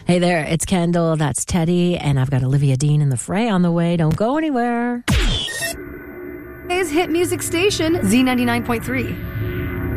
Hey there, it's Kendall. That's Teddy. And I've got Olivia Dean in the fray on the way. Don't go anywhere. His hit music station, Z99.3.